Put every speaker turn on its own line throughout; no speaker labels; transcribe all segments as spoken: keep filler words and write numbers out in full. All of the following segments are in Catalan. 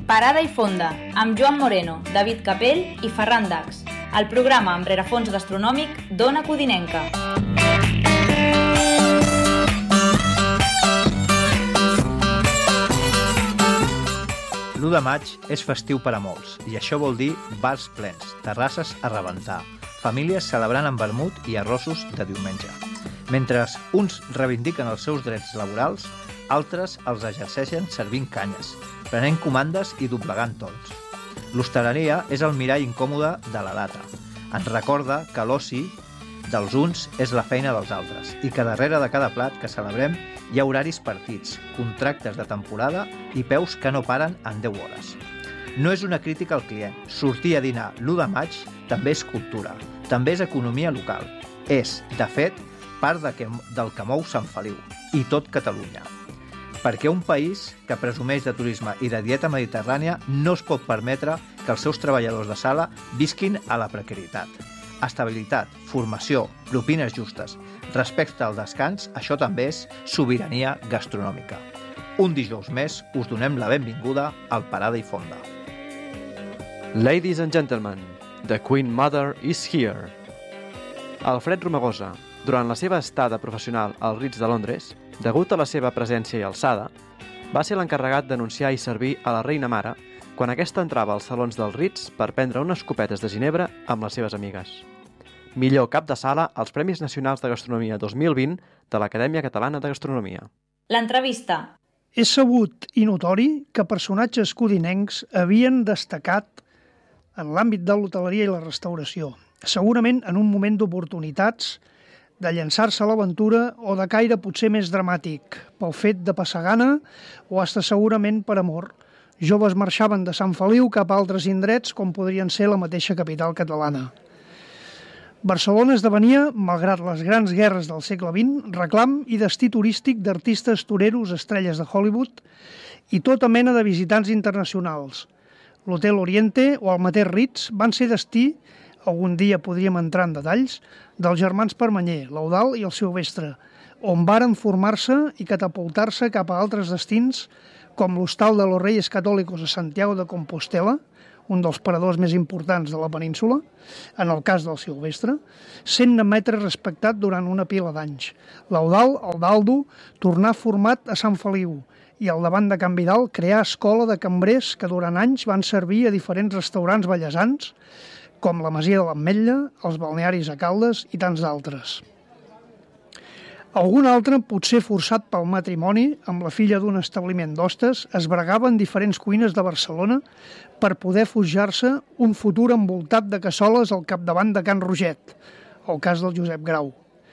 Parada i Fonda, amb Joan Moreno, David Capell i Ferran Dax, el programa amb rerefons gastronòmic d'Ona Codinenca.
l'u de maig és festiu per a molts, i això vol dir bars plens, terrasses a rebentar, famílies celebrant amb vermut i arrossos de diumenge. Mentre uns reivindiquen els seus drets laborals, altres els exerceixen servint canyes, prenent comandes i doblegant tons. L'hostaleria és el mirall incòmode de la data. Ens recorda que l'oci dels uns és la feina dels altres i que darrere de cada plat que celebrem hi ha horaris partits, contractes de temporada i peus que no paren en deu hores. No és una crítica al client. Sortir a dinar l'u de maig també és cultura, també és economia local. És, de fet, part de que, del que mou Sant Feliu i tot Catalunya. Perquè un país que presumeix de turisme i de dieta mediterrània no es pot permetre que els seus treballadors de sala visquin a la precarietat. Estabilitat, formació, propines justes, respecte al descans, això també és sobirania gastronòmica. Un dijous més us donem la benvinguda al Parada i Fonda.
Ladies and gentlemen, the Queen Mother is here. Alfred Romagosa, durant la seva estada professional al Ritz de Londres, degut a la seva presència i alçada, va ser l'encarregat d'anunciar i servir a la reina mare quan aquesta entrava als salons del Ritz per prendre unes copetes de ginebra amb les seves amigues. Millor cap de sala als Premis Nacionals de Gastronomia dos mil vint de l'Acadèmia Catalana de Gastronomia.
L'entrevista.
És sabut i notori que personatges codinencs havien destacat en l'àmbit de l'hoteleria i la restauració, segurament en un moment d'oportunitats, de llançar-se a l'aventura o de caire potser més dramàtic, pel fet de passar gana o hasta segurament per amor. Joves marxaven de Sant Feliu cap a altres indrets com podrien ser la mateixa capital catalana. Barcelona esdevenia, malgrat les grans guerres del segle vint, reclam i destí turístic d'artistes toreros, estrelles de Hollywood i tota mena de visitants internacionals. L'Hotel Oriente o el mateix Ritz van ser destí, algun dia podríem entrar en detalls, dels germans Permanyer, l'Eudald i el Silvestre, on varen formar-se i catapultar-se cap a altres destins com l'Hostal de los Reyes Católicos a Santiago de Compostela, un dels paradors més importants de la península, en el cas del Silvestre, sent metre respectat durant una pila d'anys. L'Eudald, el Daldo, tornà format a Sant Feliu i al davant de Can Vidal creà escola de cambrers que durant anys van servir a diferents restaurants ballesans, com la Masia de l'Ametlla, els balnearis a Caldes i tants d'altres. Algun altre, potser forçat pel matrimoni, amb la filla d'un establiment d'hostes, es bregava en diferents cuines de Barcelona per poder forjar-se un futur envoltat de cassoles al capdavant de Can Roget, el cas del Josep Grau.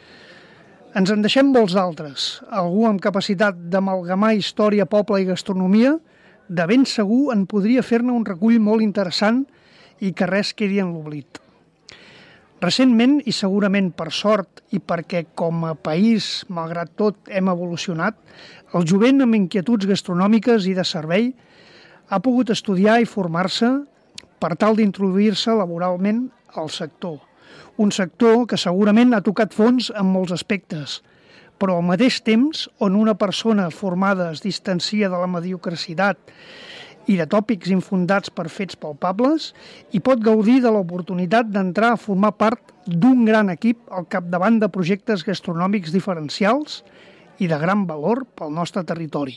Ens en deixem molts altres. Algú amb capacitat d'amalgamar història, poble i gastronomia, de ben segur en podria fer-ne un recull molt interessant i que res quedi en l'oblit. Recentment, i segurament per sort i perquè com a país, malgrat tot, hem evolucionat, el jovent amb inquietuds gastronòmiques i de servei ha pogut estudiar i formar-se per tal d'introduir-se laboralment al sector. Un sector que segurament ha tocat fons en molts aspectes, però al mateix temps on una persona formada es distancia de la mediocracitat i de tòpics infundats per fets palpables i pot gaudir de l'oportunitat d'entrar a formar part d'un gran equip al capdavant de projectes gastronòmics diferencials i de gran valor pel nostre territori.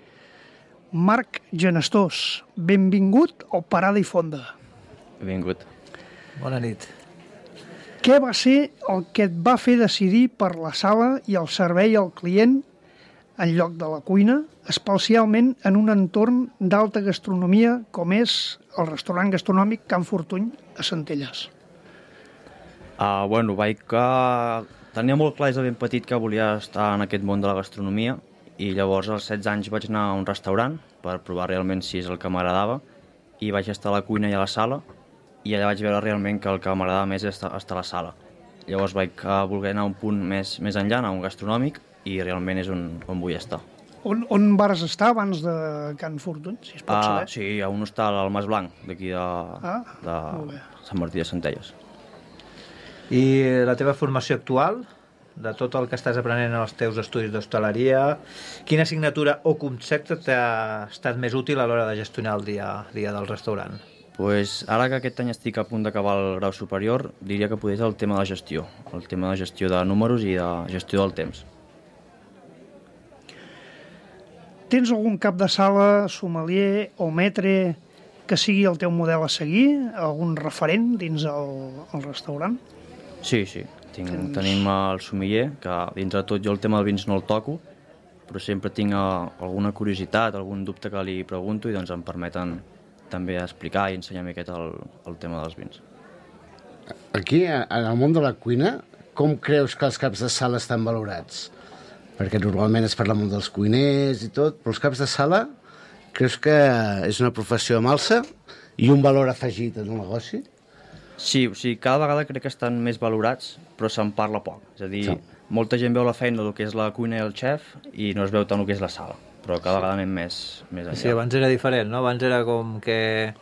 Marc Genestós, benvingut al Parada i Fonda.
Benvingut.
Bona nit.
Què va ser el que et va fer decidir per la sala i el servei al client en lloc de la cuina, especialment en un entorn d'alta gastronomia com és el restaurant gastronòmic Can Fortuny a Centelles?
Uh, bueno, vaig que... Tenia molt clar des de ben petit que volia estar en aquest món de la gastronomia i llavors als setze anys vaig anar a un restaurant per provar realment si és el que m'agradava i vaig estar a la cuina i a la sala i allà vaig veure realment que el que m'agradava més és estar, estar a la sala. Llavors vaig uh, voler anar a un punt més, més enllà, a un gastronòmic, i realment és on, on vull estar.
On, on vas estar abans de Can Fortuny, si es pot saber?
Uh, sí, a un hostal al Mas Blanc, d'aquí de,
ah,
de Sant Martí de Centelles.
I la teva formació actual? de tot el que estàs aprenent en els teus estudis d'hostaleria, quina assignatura o concepte t'ha estat més útil a l'hora de gestionar el dia, dia del restaurant?
Pues ara que aquest any estic a punt d'acabar el grau superior, diria que podria ser el tema de la gestió, el tema de gestió de números i de gestió del temps.
Tens algun cap de sala, sommelier o metre que sigui el teu model a seguir? Algun referent dins el, el restaurant?
Sí, sí. Tinc,
Tens...
Tenim el sommelier, que dins de tot jo el tema del vins no el toco, però sempre tinc alguna curiositat, algun dubte que li pregunto i doncs em permeten també explicar i ensenyar una miqueta el, el tema dels vins.
Aquí, en el món de la cuina, com creus que els caps de sala estan valorats? Perquè normalment es parla molt dels cuiners i tot, però els caps de sala creus que és una professió amb alça i un valor afegit en el negoci?
Sí, o sigui, cada vegada crec que estan més valorats, però se'n parla poc. És a dir, sí. Molta gent veu la feina del que és la cuina i el xef i no es veu tant el que és la sala, però cada vegada anem més, més enllà.
Sí, abans era diferent, no? Abans era com que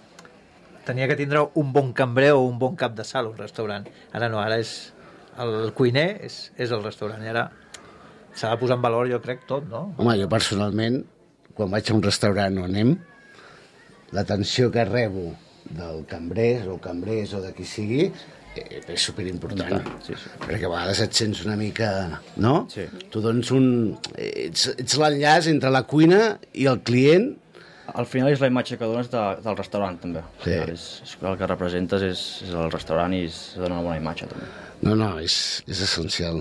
tenia que tindre un bon cambrer o un bon cap de sala, un restaurant. Ara no, ara és el cuiner és, és el restaurant i ara s'ha de posar en valor, jo crec, tot, no?
Home, jo personalment, quan vaig a un restaurant on anem, l'atenció que rebo del cambrer o cambrers o de qui sigui eh, és superimportant.
Sí, sí.
Perquè a vegades et sents una mica... No?
Sí.
Tu dones un... Ets, ets l'enllaç entre la cuina i el client.
Al final és la imatge que dones de, del restaurant, també.
Sí.
És, és el que representes és, és el restaurant i es dona una bona imatge, també.
No, no, és, és essencial.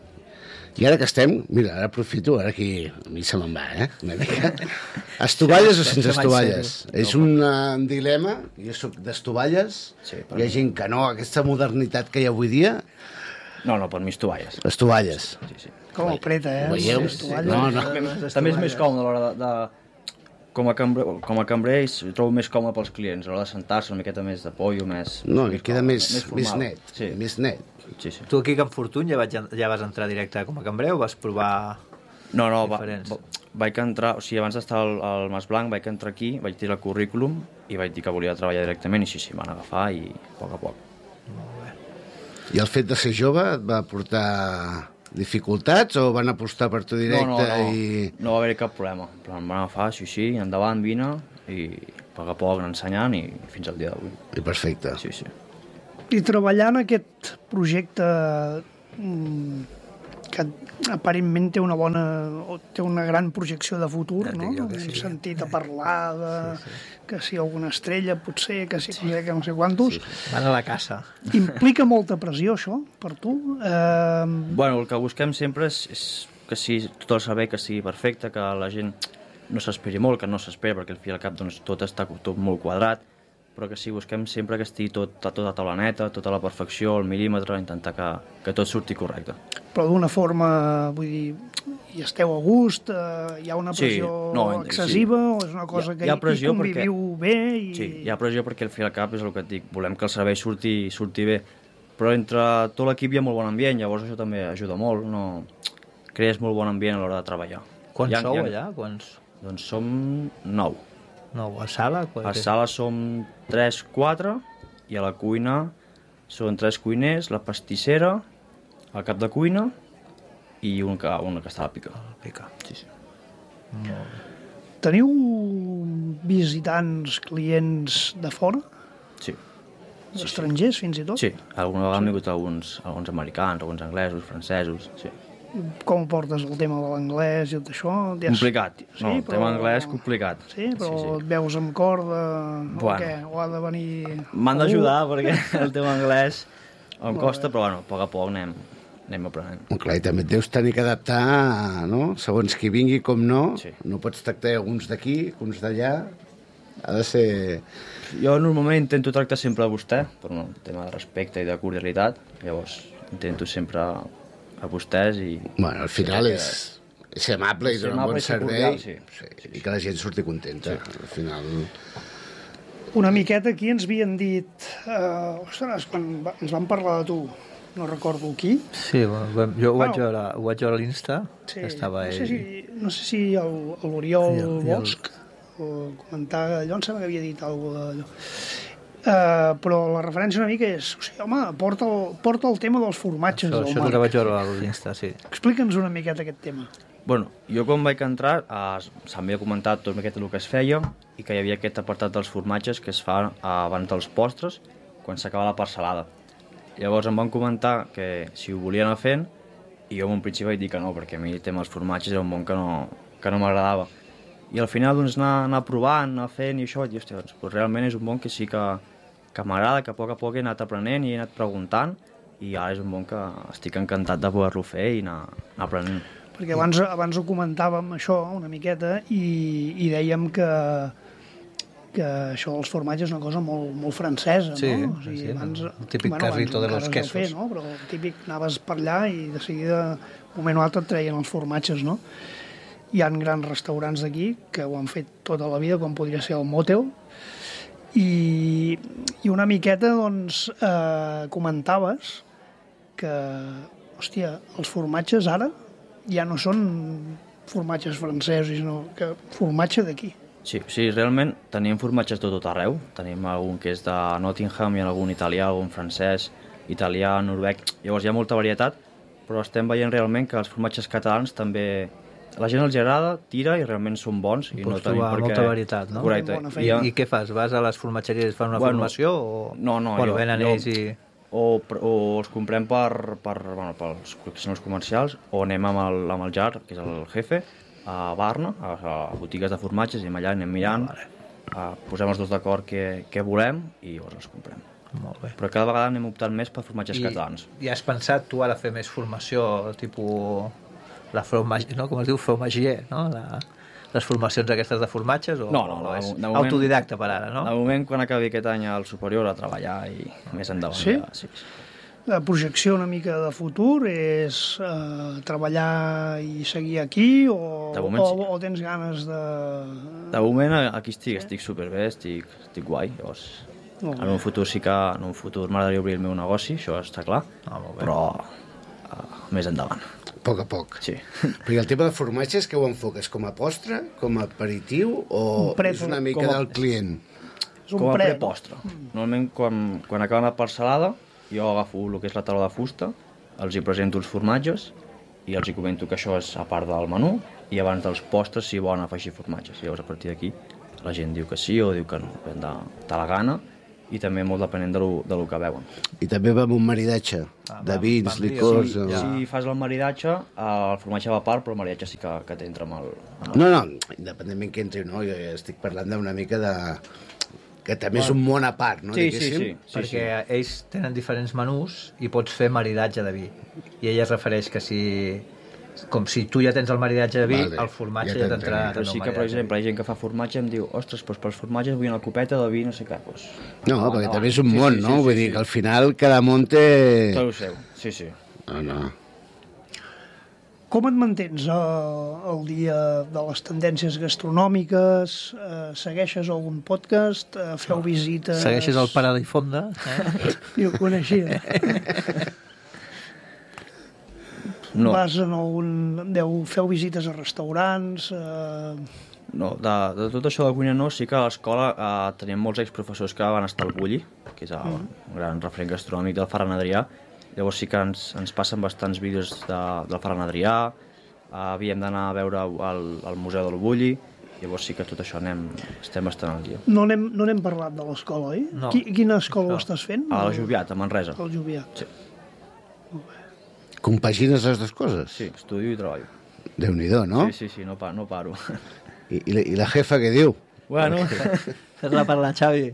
I ara que estem, mira, ara aprofito, ara aquí a mi se me'n va, eh, una mica. Estovalles o sense estovalles? És un uh, dilema, jo soc d'estovalles,
sí,
hi ha gent que no, aquesta modernitat que hi ha avui dia...
No, no, per mi estovalles.
Estovalles.
Sí, sí.
Com el preta, eh?
Ho veieu?
Estovalles.
No, no.
També és més còmode a l'hora de, de... Com a cambrer, com a cambrer ho trobo més còmode pels clients, a l'hora de sentar-se una miqueta més de pollo, més...
No,
més
i queda
còmode,
més, més, més net,
sí.
més net.
Sí, sí.
Tu aquí a Can Fortuny ja, vaig, ja vas entrar directe com a cambrer o vas provar
No, no, va,
diferents?
va, vaig entrar, o sigui, abans d'estar al, al Mas Blanc vaig entrar aquí, vaig tirar el currículum i vaig dir que volia treballar directament i sí, sí, m'han agafar i a poc a poc.
I el fet de ser jove et va portar dificultats o van apostar per tu directe?
No, no, no,
i...
no va haver-hi cap problema. En plan, em van agafar, sí, sí, endavant, vine, i a poc a poc anar ensenyant i fins al dia d'avui.
I perfecte.
Sí, sí.
I treballar en aquest projecte mm, que aparentment té una bona, té una gran projecció de futur,
Ja
no?
dic jo que
Hem
sí.
sentit a parlar de
Sí, sí.
que si alguna estrella potser, que si sí. que no sé quantos.
Sí, sí.
Van a la casa.
Implica molta pressió, això, per tu? Eh,
Bueno, el que busquem sempre és, és que sigui tot el servei que sigui perfecte, que la gent no s'esperi molt, que no s'espera, perquè al fi i al cap doncs, tot està tot molt quadrat, però que sí, busquem sempre que estigui tot, tot a taula neta, tota la perfecció, el mil·límetre, intentar que, que tot surti correcte.
però d'una forma, vull dir, hi esteu a gust, eh, hi ha una
Sí,
pressió
no,
excessiva,
sí.
o és una cosa
Hi ha-
que
hi ha
hi,
pressió
hi conviviu
perquè-
bé? I...
Sí, hi ha pressió perquè al fi i al cap és el que et dic, volem que el servei surti, surti bé, però entre tot l'equip hi ha molt bon ambient, llavors això també ajuda molt, no... crees molt bon ambient a l'hora de treballar.
Quants
Hi ha-
sou
hi ha-
allà? Quants?
Doncs som nou.
No, a sala?
A sala som tres quatre i a la cuina són tres cuiners, la pastissera, el cap de cuina i un que, un que està a la pica.
Pica.
Sí, sí.
Teniu visitants, clients de fora?
Sí. Sí,
Estrangers, fins i tot?
Sí, alguna vegada han vingut alguns, alguns americans, alguns anglesos, francesos, sí.
Com portes el tema de l'anglès i tot això? Ja és-
Complicat.
Sí,
No, el
però-
tema anglès complicat.
Sí, però
Sí, sí.
et veus amb corda o
Bueno.
què? O ha de venir...
M'han
algú?
d'ajudar perquè el tema anglès em costa, però bueno, a poc a poc anem, anem aprenent.
Oh, clar, i també et deus tenir que adaptar, no? Segons qui vingui com no,
Sí.
no pots tractar alguns d'aquí, uns d'allà, ha de ser...
Jo normalment intento tractar sempre a vostè, per un tema de respecte i de cordialitat, llavors intento sempre a vostès i...
Bueno, al final
Sí,
és, és ser amable i
Ser
donar un
amable
bon
i ser
servei
cordial, sí.
sí,
Sí,
i que la gent surti contenta. Al final...
Una miqueta aquí ens havien dit... Uh, ostres, quan va, ens van parlar de tu, no recordo qui.
Sí, bueno, jo ho vaig
Bueno.
veure, ho vaig veure a l'Insta,
Sí,
que estava
no sé
ell...
si, no sé si el- l'Oriol
I el- i el-
Bosch o comentar allò, em sembla que havia dit alguna cosa d'allò. Uh, però la referència una mica és, o sigui, home, porta el, porta el tema dels formatges
Això,
del
això és el
Marc.
que vaig veure a l'Insta, sí.
Explica'ns una miqueta aquest tema.
Bueno, jo quan vaig entrar eh, s'havia comentat tot aquest el que es feia i que hi havia aquest apartat dels formatges que es fa abans dels postres quan s'acaba la parcel·lada. Llavors em van comentar que si ho volien anar fent i jo en un principi vaig dir que no, perquè a mi el tema dels formatges era un món que no, que no m'agradava. I al final doncs, anar, anar provant, anar fent i això, vaig dir, hòstia, doncs, doncs, realment és un món que sí que, que m'agrada, que a poc a poc he anat aprenent i he anat preguntant i ara és un món que estic encantat de poder-lo fer i anar, anar aprenent.
Perquè abans, abans ho comentàvem, això, una miqueta, i, i dèiem que, que això dels formatges és una cosa molt, molt francesa,
Sí,
no? O sigui,
sí,
abans,
el típic carrito de los
encara es deu
quesos.
Fer, no? Però el típic, anaves per allà i de seguida, un moment o altre, et treien els formatges, no? Hi ha grans restaurants d'aquí que ho han fet tota la vida, com podria ser el Motel, i, i una miqueta, doncs, eh, comentaves que, hòstia, els formatges ara ja no són formatges francesos, sinó que formatge d'aquí.
Sí, sí, realment tenim formatges de tot arreu. Tenim algun que és de Nottingham, hi ha algun italià, algun francès, italià, noruec... Llavors hi ha molta varietat, però estem veient realment que els formatges catalans també... La gent els agrada, tira i realment són bons. I
Pots
no tenim
trobar
per què...
molta varietat, no?
Correcte.
Bona
I,
feina.
I què fas? Vas a les formatgeries i fan una
Bueno,
formació o,
no, no,
bueno,
jo-
venen
jo-
ells i...
O, o els comprem per, per, bueno, pels col·leccioners comercials o anem amb el, amb el Jar, que és el jefe, a Barna, a, a botigues de formatges, i allà anem mirant, a, posem els dos d'acord què, què volem i llavors els comprem.
Molt bé.
Però cada vegada anem optant més per formatges
I,
catalans.
I has pensat tu ara fer més formació, tipus la fromage, no? Com es diu, fromagier, no? La, les formacions aquestes de formatges o,
No, no, no,
o és
de moment-
autodidacta per ara, no?
De moment, quan acabi aquest any al superior, a treballar i més endavant.
Sí?
Ja, sí, sí.
La projecció una mica de futur és eh, treballar i seguir aquí o,
De moment
o,
sí.
o tens ganes de...
De moment aquí estic, estic superbé, estic, estic guai. Llavors,
Molt
en un futur sí que en un futur m'agradaria obrir el meu negoci, això està clar,
Ah, molt bé.
però uh, més endavant.
A poc a poc.
Sí.
Perquè el tema de formatges que ho enfoques com a postre, com a aperitiu o
Un pre-
és una mica
com a-
del client?
És un
Com a
pre,
prepostre. Normalment, quan, quan acaba la parcel·lada, jo agafo el que és la taula de fusta, els hi presento els formatges i els hi comento que això és a part del menú i abans dels postres si volen afegir formatges. Llavors, a partir d'aquí, la gent diu que sí o diu que no, depèn de, de la gana i també molt depenent de lo, de lo que veuen.
I també va amb un maridatge
Ah,
de
va-
vins,
va amb
licors...
lío.
o-
Ja.
Si fas el maridatge, el formatge va a part, però el maridatge sí que, que t'entra amb el... Amb el...
No, no, independentment que entri o no, jo ja estic parlant d'una mica de... que també és un món a part, no?
Sí, sí,
diguéssim?
sí. sí,
Perquè
sí.
ells tenen diferents menús i pots fer maridatge de vi. I ella es refereix que si... Com si tu ja tens el maridatge de vi,
Vale,
el formatge
ja
ja
t'entenc.
t'entrarà
Però
també
sí
el
que, per
maridatge.
exemple, hi ha gent que fa formatge i em diu ostres, doncs pels formatges vull una copeta de vi, no sé què. Doncs...
No,
endavant,
perquè
endavant.
també és un
Sí,
món,
sí,
no?
sí,
Vull
sí,
dir
sí.
que al final cada món té...
Tot ho seu, sí, sí.
No, no.
Com et mantens el, el dia de les tendències gastronòmiques? Eh, segueixes algun podcast? Eh, feu visites?
Segueixes el pare d'Ifonda, eh?
Jo ho coneixia.
No,
Vas en algun... Deu, feu visites a restaurants? Eh,
no de, de tot això de cuina no, sí que a l'escola eh, teníem molts exprofessors que van estar al Bulli, que és el, un gran referent gastronòmic del Ferran Adrià. Llavors sí que ens, ens passen bastants vídeos de, del Ferran Adrià, eh, havíem d'anar a veure el, el Museu del Bulli, llavors sí que tot això anem, estem bastant al dia.
no n'hem no n'hem parlat de l'escola, oi?
No.
Qui, quina escola
No.
ho estàs fent?
A la Joviat, a Manresa.
Al Joviat.
Sí.
Compagines les dues coses?
Sí, estudio i treballo.
Déu-n'hi-do, no?
Sí, sí, sí, no, pa, no paro.
I, i, la, I la jefa què diu?
Bueno,
Fes-la parlar, Xavi.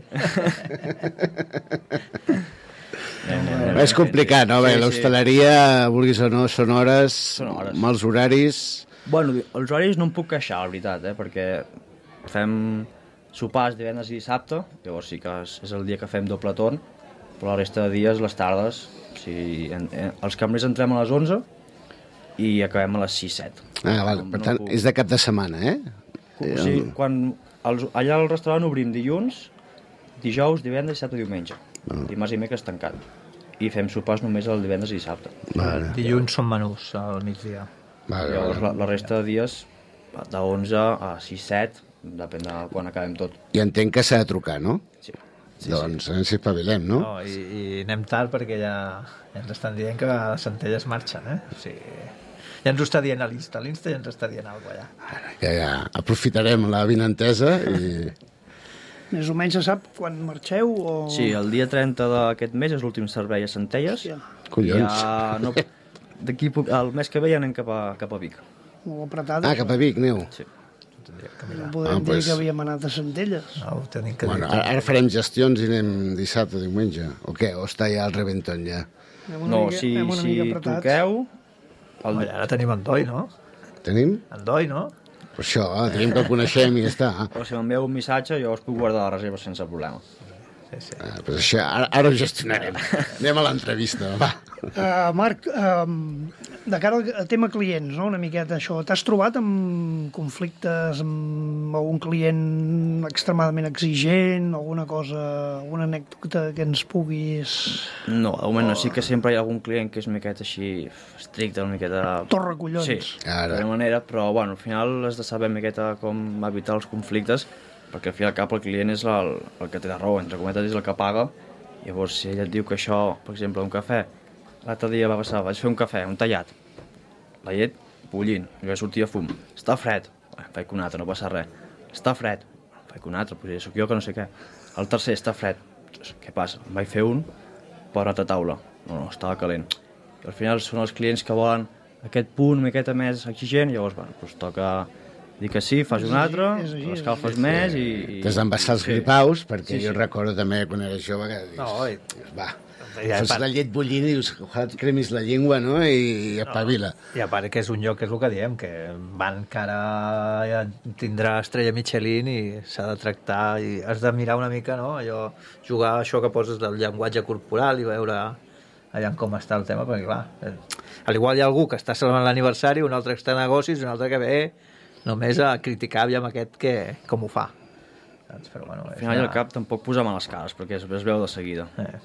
És complicat, no? Bé,
Sí, sí.
l'hostaleria, vulguis o no, són hores,
Són hores.
mals horaris...
Bueno, els horaris no em puc queixar, la veritat, eh? Perquè fem sopars divendres i dissabte, llavors sí que és, és el dia que fem doble torn, però la resta de dies, les tardes, o sigui, en, en, els cambrers entrem a les onze i acabem a les sis set.
Ah, val, per tant, és de cap de setmana, eh?
O sigui, quan els, allà al restaurant obrim dilluns, dijous, divendres, dissabte i diumenge. Dimarts i dimecres tancat. I fem sopars només el divendres i dissabte.
Vale,
Dilluns són menús al migdia.
vale,
Llavors
vale.
la, la resta de dies de onze a sis set, depèn de quan acabem tot.
I entenc que s'ha de trucar, no?
Sí,
Sí, doncs sí. Ens espavilem, no?
no i, I anem tard perquè ja, ja ens estan dient que les centelles marxen, eh? O sigui, ja ens ho està dient a l'Insta, l'Insta ja ens està dient alguna cosa allà.
Ara, que ja aprofitarem la vinentesa i...
Més o menys se sap quan marxeu o...
Sí, el dia trenta d'aquest mes és l'últim servei a Centelles.
Hòstia.
Collons.
Ja, no, d'aquí el mes que ve ja anem cap a, cap a Vic.
Molt apretada.
Ah, cap a Vic, aneu?
Sí.
No podem
Ah,
dir
pues-
que havíem anat a Centelles.
No, ho tenim que
Bueno,
dir.
ara, ara farem gestions i anem dissabte, diumenge. O què? O està ja el reventón ja?
Anem una
No,
mica,
si,
anem una
si
mica apretats.
truqueu... El...
Home, ara tenim Andoi, no?
Tenim?
Andoi, no?
Per això, eh? Tenim que el coneixem i ja està.
O si m'envieu un missatge, jo us puc guardar la reserva sense problema.
Sí, sí.
Ah, pues això, ara, ara ho gestionarem. Anem a l'entrevista, va.
Uh, Marc, uh, de cara al tema clients, no? Una miqueta això, t'has trobat amb conflictes amb algun client extremadament exigent, alguna cosa, alguna anècdota que ens puguis...
No, de moment no. Sí que sempre hi ha algun client que és una miqueta així estricte, una miqueta...
Torre collons.
Sí,
Ara.
de manera, però bueno, al final has de saber una miqueta com evitar els conflictes, perquè al fi i al cap el client és el, el que té de raó, entre cometes és el que paga. Llavors, si ell et diu que això, per exemple, un cafè, l'altre dia va passar, vaig fer un cafè, un tallat, la llet bullint, jo sortia fum, està fred, eh, faig un altre, no passa res, està fred, faig un altre, potser sóc jo que no sé què, el tercer està fred, què passa? Em vaig fer un per a altra taula, no, no, estava calent. I al final són els clients que volen aquest punt una miqueta més exigent, llavors, bueno, doncs toca dir que sí, fas un altre,
és així, és
l'escalfes més i... i...
T'has d'embassar els gripaus, perquè
Sí, sí.
jo recordo també quan era jove que dius,
No, i-
dius, va,
Ja,
fas
part-
la llet bullint i dius, ojalà et cremis la llengua, no?, i, i espavila.
I a part que és un lloc que és el que diem, que van encara ja tindrà estrella Michelin i s'ha de tractar i has de mirar una mica, no? Allò, jugar a això que poses del llenguatge corporal i veure allà com està el tema, perquè clar, eh, al igual hi ha algú que està celebrant l'aniversari, un altre que està a negocis, un altre que ve només a criticar aviam aquest que, com ho fa. Saps? Però, bueno,
Al
és
final i
una-
al cap tampoc posar males cares, perquè es, es veu de seguida.
Eh.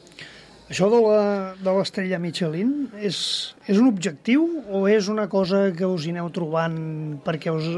Això de la- de l'estrella Michelin és, és un objectiu o és una cosa que us hi aneu trobant perquè us,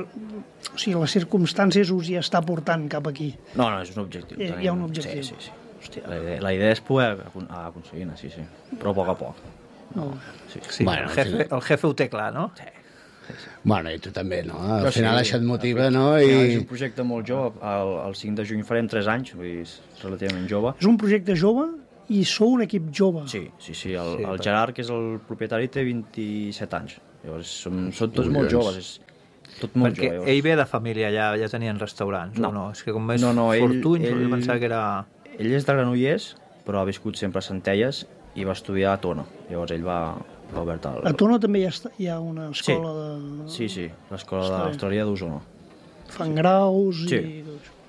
o sigui, les circumstàncies us hi està portant cap aquí?
No, no, és un objectiu.
Hi- hi ha un objectiu.
Sí, sí, sí. Hòstia, la, idea, la idea és poder acon- aconseguir-ne, sí, sí. Però a poc a poc.
Molt bé.
Sí.
Sí,
Bueno,
el,
al
jefe,
final-
el jefe ho té clar, no?
Sí.
Bueno, i tu també, no? Al
Jo sí,
final això et motiva, no?
Al final
I...
És un projecte molt jove, el, el cinc de juny farem tres anys, vull dir, és relativament jove.
És un projecte jove i sou un equip jove.
Sí, sí, sí, el,
Sí,
el
però-
Gerard, que és el propietari, té vint-i-set anys. Llavors, som, són tots molt
Collons.
joves, és tot molt
Perquè
jove.
ell ve de família, ja, ja tenien restaurants,
No.
o no? És que com és
No, no, ell-
Fortuny,
ell-
ell... pensava que era...
Ell és de Granollers, però ha viscut sempre a Centelles i va estudiar a Tona. Llavors ell va, va obert el...
A Tona també hi ha, hi ha una escola de...
Sí, sí, l'escola
Està bé.
d'Austràlia d'Osona.
Fan graus
Sí.
i tot això.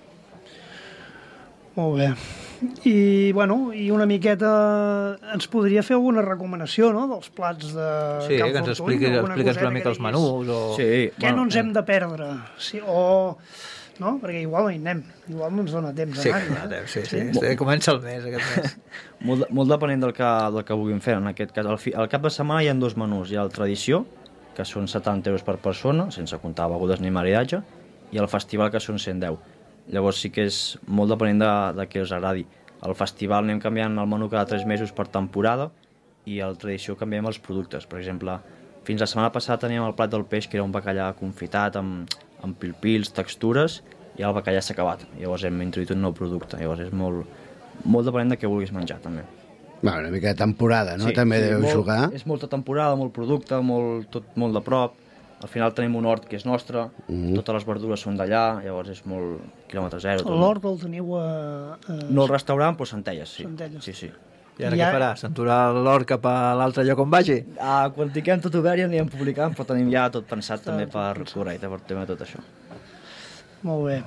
Molt bé. I, bueno, i una miqueta ens podria fer alguna recomanació, no?, dels plats de
Sí,
Can
que ens
Fortuny,
expliquis,
alguna
expliques
coseta
una mica
que
els
diguis,
menús, o...
Sí,
Què no ens hem de perdre? Sí, o... No? Perquè igual no hi anem. Igual no ens dona temps
Sí,
d'anar-hi.
sí, sí, sí, sí. Comença el mes, aquest mes.
molt, molt depenent del que, del que vulguin fer. En aquest cas, al, fi, al cap de setmana hi ha dos menús. Hi ha el Tradició, que són setanta euros per persona, sense comptar begudes ni maridatge, i el Festival, que són cent deu. Llavors sí que és molt depenent de, de què us agradi. Al Festival anem canviant el menú cada tres mesos per temporada i al Tradició canviem els productes. Per exemple, fins la setmana passada teníem el plat del peix, que era un bacallà confitat amb, amb pilpils, textures, i el bacallà s'ha acabat. Llavors hem introduït un nou producte. Llavors és molt, molt depenent de què vulguis menjar, també.
Bueno, una mica de temporada, no? També deveu
molt,
jugar.
És molta temporada, molt producte, molt, tot molt de prop. Al final tenim un hort que és nostre,
Mhm.
totes les verdures són d'allà, llavors és molt quilòmetre zero. tot.
L'hort el teniu a... a...
No el restaurant, però Centelles, sí.
Centelles.
Sí, sí.
I ara
Ja-
què farà? S'enturà l'or cap a l'altre lloc on vagi?
Ah, quan tinguem tot obert ja anirem publicant, però tenim ja tot pensat també per correcte, per tema de tot això.
Molt bé.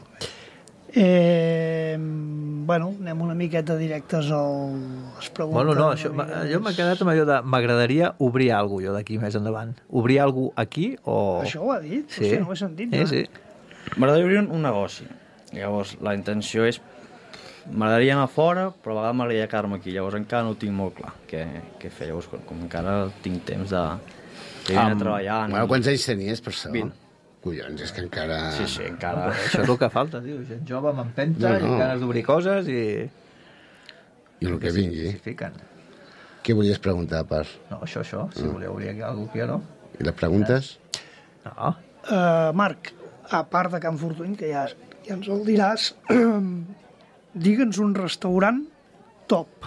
Eh, bueno, anem una miqueta directes al... les preguntes.
Bueno, no,
una
això,
mica
m'ha- jo m'he
més.
quedat amb allò de... M'agradaria obrir alguna jo d'aquí més endavant. Obrir alguna aquí o...
Això ho ha dit?
Sí,
Hòstia, no ho he sentit.
sí,
jo,
sí.
eh?
M'agradaria obrir un, un negoci. Llavors, la intenció és... M'agradaria anar fora, però a vegades m'agradaria quedar-me aquí. Llavors encara no ho tinc molt clar què, què fer. Llavors, com, com encara tinc temps de... de venir a treballar...
Bueno, quants anys tenies per segon?
vint.
Collons, és que encara...
Sí, sí, encara...
Això és el que falta, tio. Gent jove amb empenta
No, no.
i ganes d'obrir coses i...
I el que vingui.
Si fiquen.
Què volies preguntar, per?
No, això, això, si voleu dir alguna cosa que jo no.
I les preguntes?
No.
Uh, Marc, a part de Can Fortuny, que ja, ja ens el diràs, digue'ns un restaurant top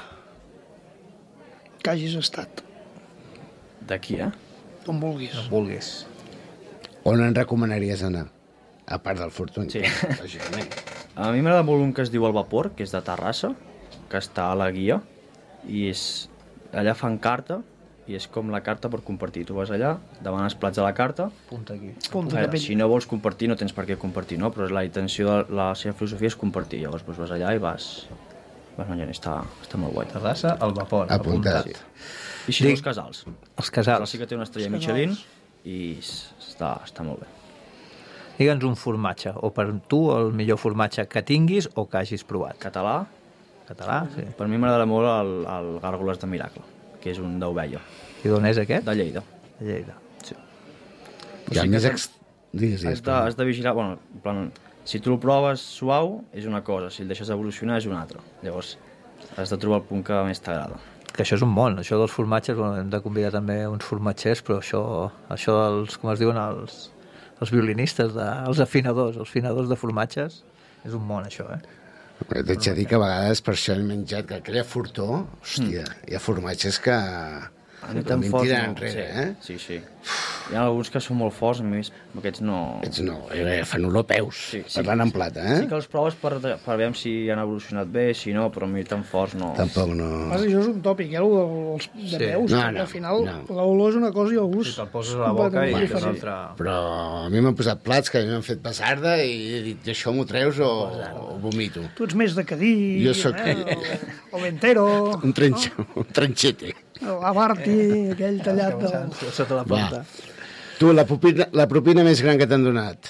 que hagis estat,
D'aquí, eh?
on vulguis.
No vulguis.
On en recomanaries anar? A part del Fortuny.
Sí.
Lògicament.
A mi m'agrada molt un que es diu El Vapor, que és de Terrassa, que està a la guia, i és... allà fan carta, i és com la carta per compartir. Tu vas allà, demanes plats a la carta,
Punta aquí.
Punta
Veure,
Capell.
si no vols compartir no tens per què compartir, no? Però la intenció de la seva filosofia és compartir. Llavors doncs vas allà i vas, vas menjant. Està, està molt guai.
Terrassa, el vapor.
Apuntat.
I si no, els casals.
Els
El
casals.
sí que té una estrella Michelin i s- està, està molt bé.
Digue'ns un formatge, o per tu el millor formatge que tinguis o que hagis provat.
Català,
Català, sí.
per mi m'agrada molt el, el Gàrgoles de Miracle, que és un d'ovella,
I d'on és aquest?
de Lleida.
De Lleida.
Sí.
I el més... Ex... Digues,
Has
digues.
de, has de vigilar, bueno, en plan, si tu el proves suau és una cosa, si el deixes evolucionar és una altra. Llavors has de trobar el punt que més t'agrada.
Que això és un món, això dels formatges, bueno, hem de convidar també uns formatgers, però això, això dels, com es diuen, els, els violinistes, de, els afinadors, els afinadors de formatges, és un món, això, eh?
T'haig de dir que a vegades per això he menjat que aquella fortó, hòstia, mm. hi ha formatges que
A mi tan
em
forts
tiren
no.
enrere,
sí,
eh?
Sí, sí. Hi ha alguns que són molt forts, a mi aquests no...
Aquests no, eh, fan olor a peus,
Sí, sí.
parlant en plata, eh?
Sí que els proves per, per veure si han evolucionat bé, si no, però a mi tan forts no...
Tampoc no...
Pas, això és un tòpic, eh, el dels de
Sí.
peus,
No,
que
no,
al final
no.
l'olor és una cosa i el gust...
Si te'l poses a la boca i
completament
que és
diferent.
altra...
Però a mi m'han posat plats que a mi m'han fet basarda i he dit, això m'ho treus o, o vomito.
Tu ets més de Cadí,
Jo sóc-
eh, o, o Ventero,
Un, trenx... un tranxete.
l'Abarti, aquell tallat de...
Sota la
Va.
punta.
Tu, la propina, la propina més gran que t'han donat?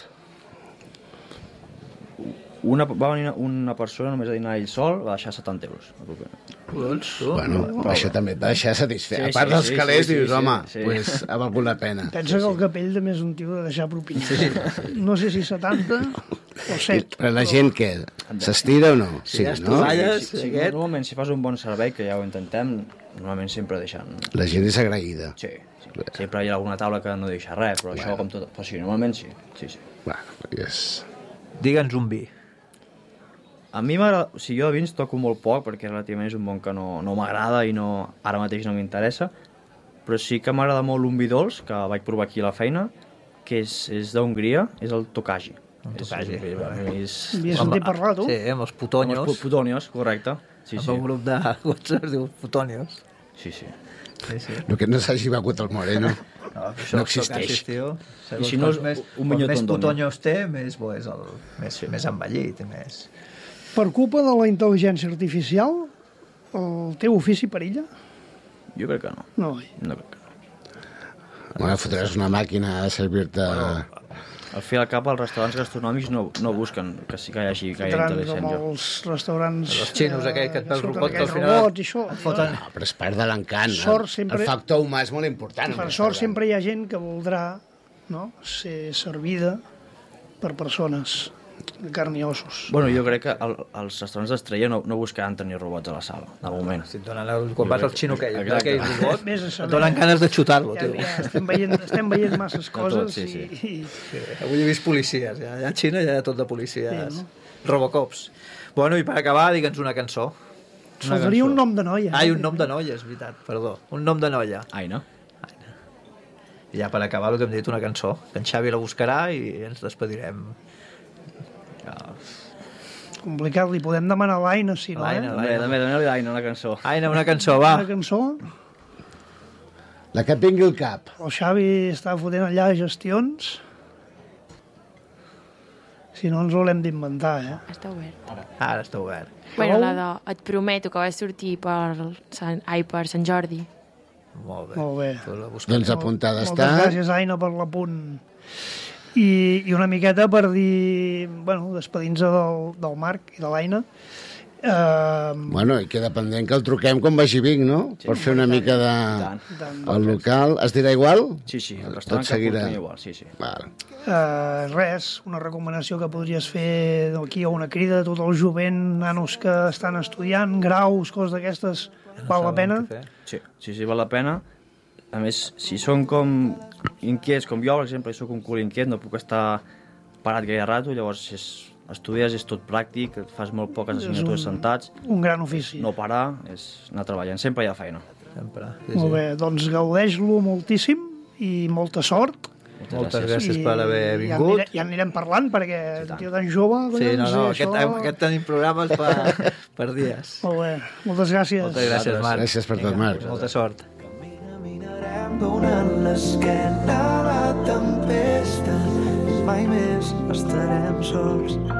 Una, va venir una persona només a dinar ell sol, va deixar setanta euros. La propina.
Doncs, tu,
Bueno, això també et va deixar satisfet.
Sí,
a part
sí,
dels
sí,
calés,
sí,
dius,
sí,
home,
sí.
pues, ha valgut la pena.
Pensa que el Capell també és un tio de deixar propina. No sé si setanta o set.
Però la gent, què? S'estira o no? Sí,
ja es
no?
tovalles,
Sí, sí,
aquest...
normalment, si fas un bon servei, que ja ho intentem, normalment sempre deixant...
La gent és agraïda.
Sí, sí. Sempre hi ha alguna taula que no deixa res, però això com tot... Però sí, normalment sí. sí, sí.
Bueno, és...
Digue'ns un vi.
A mi m'agrada... O sigui, jo de vins toco molt poc, perquè relativament és un món que no, no m'agrada i no, ara mateix no m'interessa, però sí que m'agrada molt un vi dolç, que vaig provar aquí a la feina, que és, és d'Hongria, és el Tokaji.
Un Tokaji.
És, és, és,
Havies sentit parlar, tu?
Sí, amb els putonyos.
Amb els pu- putonios, correcte. Sí,
Amb
sí.
un grup de WhatsApp es diu putonyos.
Sí, sí.
Sí, sí.
El que no s'hagi begut el Moreno.
No,
No existeix.
I
si no és
més,
un minyó
més
tondoni.
putonyos té, més bo és el... Més, sí. més envellit i més...
Per culpa de la intel·ligència artificial, el teu ofici perilla?
Jo crec que no.
No, oi?
No crec que no.
Bueno, fotràs una màquina a servir-te...
Al fi i al cap, els restaurants gastronòmics no, no busquen que sí que hi hagi gaire
Entrant com
intel·ligència.
els restaurants...
Els xinos aquells que et veus
surten
robot, que al
aquells
final
robots i això.
et foten...
No, però és part de l'encant.
Sort
el,
sempre-
el factor humà és molt important. en
Per
un
sort
restaurant.
sempre hi ha gent que voldrà, no?, ser servida per persones de carn i ossos.
Bueno, jo crec que el, els restaurants d'estrella no, no buscaran tenir robots a la sala, de moment.
Si et donen el, quan vas al xino aquell,
Exacte.
aquell robot,
Vés a
et
saber.
donen ganes de xutar-lo,
Ja,
tio.
ja estem, veient, estem veient masses coses
sí, sí.
i, i
Sí, avui he vist policies, ja, ja a Xina ja hi ha tot de policies.
Sí, no?
Robocops. Bueno, i per acabar, digue'ns una cançó. Una
faltaria
cançó.
un nom de noia.
Ai,
no?
un nom de noia, és veritat, perdó. Un nom de noia.
Aina.
I ja per acabar el que hem dit, una cançó. Que en Xavi la buscarà i ens despedirem. Ja.
Complicat, li podem demanar a l'Aina, si no,
L'Aina,
eh?
També, també, també l'Aina, una cançó.
Aina, una cançó, va.
Una cançó.
La que et vingui al cap.
El Xavi està fotent allà gestions. Si no, ens ho l'hem d'inventar, eh?
Està obert.
Ara està obert.
Bueno, la de Et prometo que va sortir per Sant, ai, per Sant Jordi.
Molt bé.
Molt bé.
Tu la busques.
Doncs apuntada
Moltes
està.
gràcies, Aina, per l'apunt. I, I una miqueta per dir, bueno, despedint-nos del, del Marc i de l'Aina, Eh,
Bueno, i queda pendent que el truquem quan vagi Vic, no?
Sí,
Per fer una mica de...
tant.
El local. Es dirà igual?
Sí, sí, el
Tot
restaurant que
seguirà.
portem igual, sí, sí.
Vale.
eh, res, una recomanació que podries fer aquí, o una crida de tot el jovent, nanos que estan estudiant, graus, coses d'aquestes, val la pena?
Sí, sí, sí, val la pena. A més, si són com inquiets, com jo, per exemple, soc un cul inquiet, no puc estar parat gaire rato, llavors si és, estudies, és tot pràctic, fas molt poques assignatures
un-
sentats,
Un gran ofici.
no parar, és anar treballant, sempre hi ha feina.
Sempre. Sí,
Molt
sí.
bé, doncs gaudeix-lo moltíssim i molta sort.
Moltes gràcies per haver
I ja,
vingut.
anirem, ja anirem parlant, perquè un tio tan jove...
Sí, no, no,
això-
aquest, aquest tenim programes per, per dies.
Molt bé, moltes gràcies.
Moltes gràcies, Marc.
Gràcies per tot, Marc.
Molta sort.
Caminarem donant l'esquena a la tempesta, mai més estarem sols.